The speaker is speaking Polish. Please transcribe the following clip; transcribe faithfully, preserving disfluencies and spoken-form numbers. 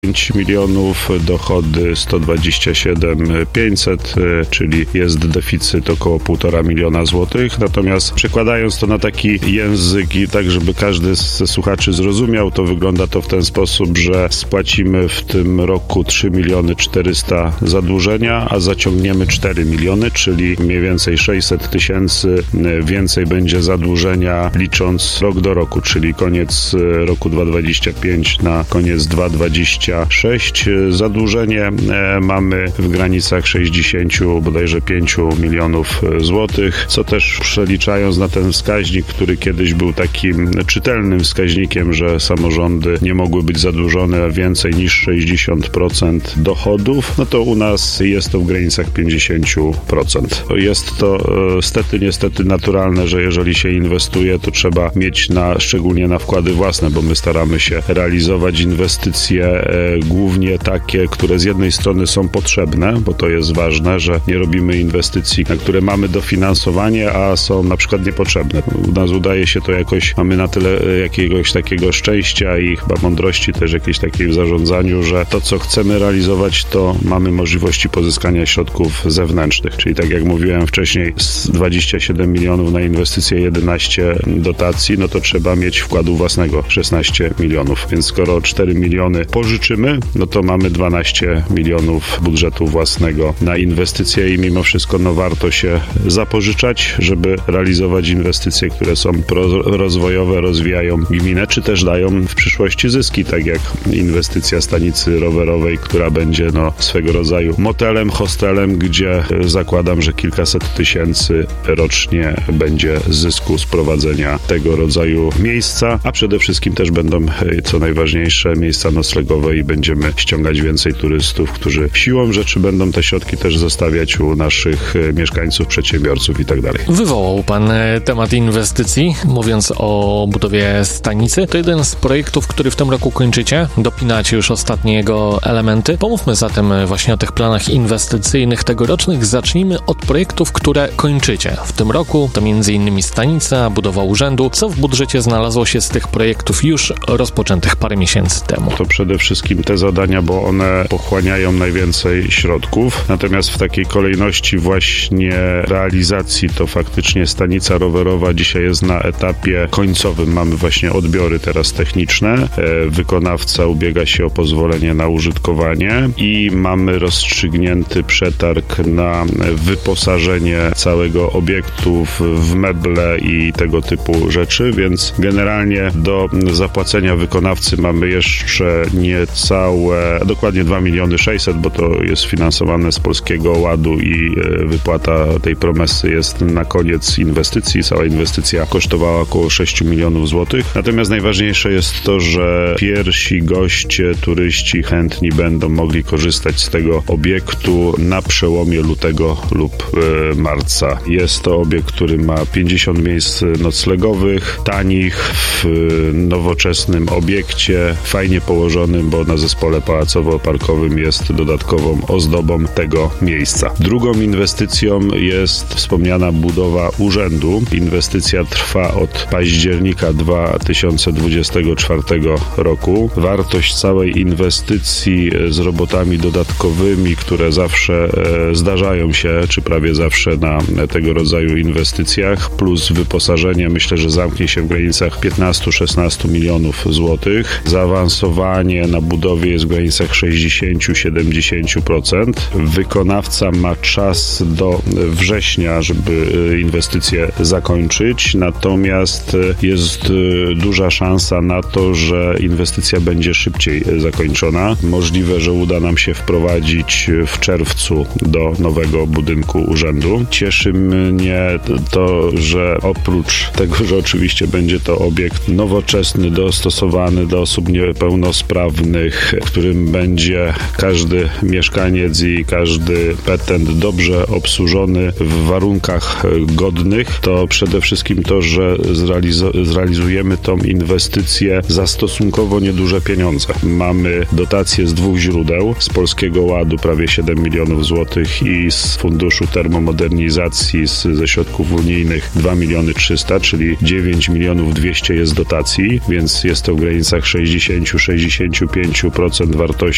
pięć milionów, dochody sto dwadzieścia siedem tysięcy pięćset, czyli jest deficyt około półtora miliona złotych. Natomiast przekładając to na taki język i tak, żeby każdy ze słuchaczy zrozumiał, to wygląda to w ten sposób, że spłacimy w tym roku trzy miliony czterysta zadłużenia, a zaciągniemy cztery miliony, czyli mniej więcej sześćset tysięcy więcej będzie zadłużenia licząc rok do roku, czyli koniec roku dwa tysiące dwudziestego piątego na koniec dwa tysiące dwudziestego szóstego. Zadłużenie mamy w granicach sześćdziesiąt bodajże pięć milionów złotych, co też przeliczając na ten wskaźnik, który kiedyś był takim czytelnym wskaźnikiem, że samorządy nie mogły być zadłużone więcej niż sześćdziesiąt procent dochodów, no to u nas jest to w granicach pięćdziesiąt procent. Jest to stety, niestety naturalne, że jeżeli się inwestuje, to trzeba mieć na, szczególnie na wkłady własne, bo my staramy się realizować inwestycje e, głównie takie, które z jednej strony są potrzebne, bo to jest ważne, że nie robimy inwestycji, na które mamy dofinansowanie, a są na przykład niepotrzebne. U nas udaje się to jakoś, mamy na tyle jakiegoś takiego szczęścia i chyba mądrości też jakiejś takiej w zarządzaniu, że to, co chcemy realizować, to mamy możliwości pozyskania środków zewnętrznych. Czyli tak jak mówiłem wcześniej, z dwadzieścia siedem milionów na inwestycje, jedenaście dotacji, no to trzeba mieć wkładu własnego szesnaście milionów. Więc skoro cztery miliony pożyczymy, no to mamy dwanaście milionów budżetu własnego na inwestycje i mimo wszystko no warto się zapożyczać, żeby realizować inwestycje, które są rozwojowe, rozwijają gminę, czy też dają w przyszłości zyski, tak jak inwestycja stanicy rowerowej, która będzie no swego rodzaju motelem, hostelem, gdzie zakładam, że kilkaset tysięcy rocznie będzie zysku z prowadzenia tego rodzaju miejsca, a przede wszystkim też będą, co najważniejsze, miejsca noclegowe i będziemy ściągać więcej turystów, którzy siłą rzeczy będą te środki też zostawiać u naszych mieszkańców, przedsiębiorców i tak dalej. Wywołał pan temat inwestycji, mówiąc o budowie stanicy. To jeden z projektów, który w tym roku kończycie. Dopinacie już ostatnie jego elementy. Pomówmy zatem właśnie o tych planach inwestycyjnych tegorocznych. Zacznijmy od projektów, które kończycie. W tym roku to między innymi stanica, budowa urzędu. Co w budżecie znalazło się z tych projektów już rozpoczętych parę miesięcy temu? To przede wszystkim te zadania, bo one pochłaniają najwięcej środków. Natomiast w takiej kolejności właśnie realizacji to faktycznie stanica rowerowa dzisiaj jest na etapie końcowym. Mamy właśnie odbiory teraz techniczne. Wykonawca ubiega się o pozwolenie na użytkowanie i mamy rozstrzygnięty przetarg na wyposażenie całego obiektu w meble i tego typu rzeczy, więc generalnie do zapłacenia wykonawcy mamy jeszcze niecałe, dokładnie dwa miliony sześćset, bo to jest finansowane z Polskiego Ładu i wypłata tej promesy jest na koniec inwestycji. Cała inwestycja kosztowała około sześć milionów złotych. Natomiast najważniejsze jest to, że pierwsi goście, turyści chętni będą mogli korzystać z tego obiektu na przełomie lutego lub e, marca. Jest to obiekt, który ma pięćdziesiąt miejsc noclegowych, tanich, w nowoczesnym obiekcie, fajnie położonym, bo na zespole pałacowo-parkowym jest dodatkową ozdobą tego miejsca. Drugą inwestycją jest wspomniana budowa urzędu. Inwestycja trwa od października dwa tysiące dwudziestego czwartego roku. Wartość całej inwestycji z robotami dodatkowymi, które zawsze e, zdarzają się, czy prawie zawsze na tego rodzaju inwestycjach, plus wyposażenie, myślę, że zamknie się w granicach piętnaście do szesnastu milionów złotych. Zaawansowanie na budowie jest w granicach sześćdziesiąt do siedemdziesięciu procent. Wykonawca ma czas do września, żeby inwestycję zakończyć, natomiast jest duża szansa na to, że inwestycja będzie szybciej zakończona. Możliwe, że uda nam się wprowadzić w czerwcu do nowego budynku urzędu. Cieszy mnie to, że oprócz tego, że oczywiście będzie to obiekt nowoczesny, dostosowany do osób niepełnosprawnych, w którym będzie każdy mieszkaniec i każdy petent dobrze obsłużony w warunkach godnych, to przede wszystkim to, że zrealizo- zrealizujemy tą inwestycję za stosunkowo nieduże pieniądze. Mamy dotacje z dwóch źródeł, z Polskiego Ładu prawie siedem milionów złotych i z Funduszu Termomodernizacji z, ze środków unijnych dwa miliony trzysta, czyli dziewięć milionów dwieście jest dotacji, więc jest to w granicach sześćdziesiąt do sześćdziesięciu pięciu procent wartości